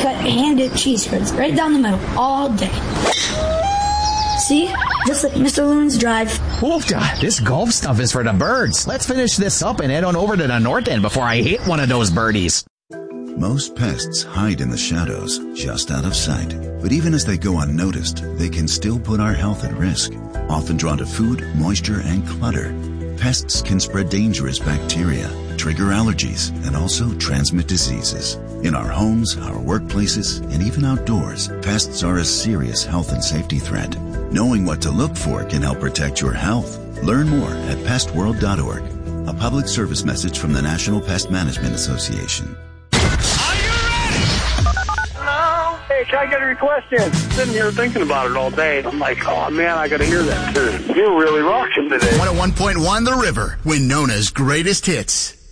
cut hand-dipped cheese curds right down the middle all day. See? Just like Mr. Loon's Drive. Oofda, this golf stuff is for the birds. Let's finish this up and head on over to the north end before I hit one of those birdies. Most pests hide in the shadows, just out of sight. But even as they go unnoticed, they can still put our health at risk. Often drawn to food, moisture, and clutter, pests can spread dangerous bacteria, trigger allergies, and also transmit diseases. In our homes, our workplaces, and even outdoors, pests are a serious health and safety threat. Knowing what to look for can help protect your health. Learn more at pestworld.org. A public service message from the National Pest Management Association. Hey, can I get a request in? Sitting here thinking about it all day. I'm like, oh man, I gotta hear that tune. You're really rocking today. 101.1 The River, Winona's greatest hits.